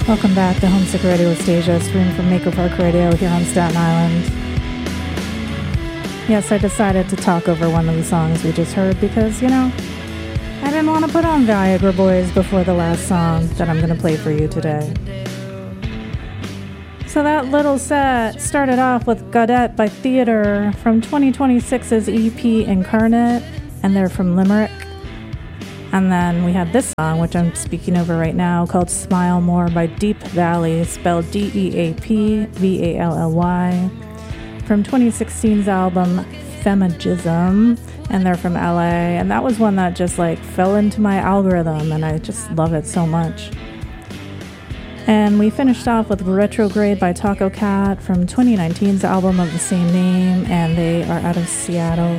Welcome back to Homesick Radio with Stasia, streaming from Maker Park Radio here on Staten Island. Yes, I decided to talk over one of the songs we just heard because, I didn't want to put on Viagra Boys before the last song that I'm going to play for you today. So that little set started off with Gaudette by Theater from 2026's EP Incarnate, and they're from Limerick. And then we had this song, which I'm speaking over right now, called Smile More by Deap Valley, spelled Deapvally, from 2016's album Femigism, and they're from LA. And that was one that just fell into my algorithm, and I just love it so much. And we finished off with Retrograde by Taco Cat from 2019's album of the same name, and they are out of Seattle.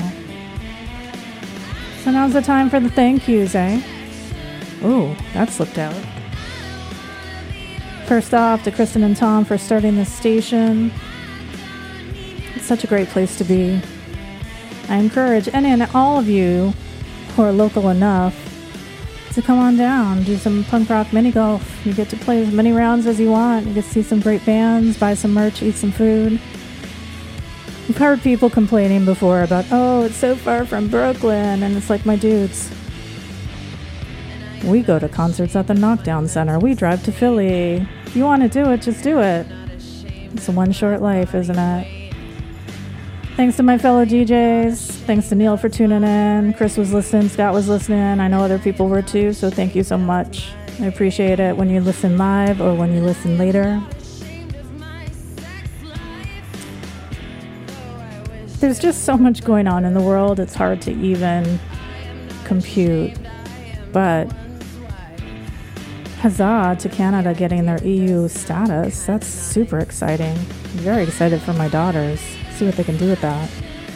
So now's the time for the thank yous, eh? Ooh, that slipped out. First off, to Kristen and Tom for starting this station. It's such a great place to be. I encourage any and all of you who are local enough to come on down, do some punk rock mini golf. You get to play as many rounds as you want. You get to see some great bands, buy some merch, eat some food. I've heard people complaining before about, it's so far from Brooklyn, and it's like, my dudes, we go to concerts at the Knockdown Center. We drive to Philly. If you want to do it, just do it. It's a one short life, isn't it? Thanks to my fellow DJs. Thanks to Neil for tuning in. Chris was listening. Scott was listening. I know other people were too, so thank you so much. I appreciate it when you listen live or when you listen later. There's just so much going on in the world, it's hard to even compute. But huzzah to Canada getting their EU status. That's super exciting. I'm very excited for my daughters. See what they can do with that.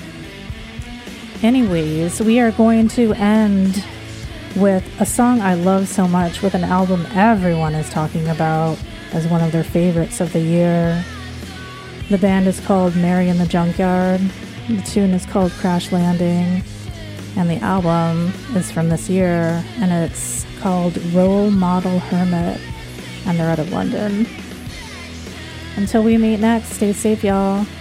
Anyways, we are going to end with a song I love so much, with an album everyone is talking about as one of their favorites of the year. The band is called Mary in the Junkyard. The tune is called Crash Landing, and the album is from this year, and it's called Role Model Hermit, and they're out of London. Until we meet next, stay safe, y'all.